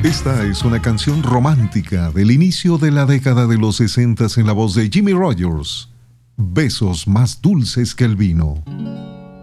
Esta es una canción romántica del inicio de la década de los 60 en la voz de Jimmy Rogers. Besos más dulces que el vino.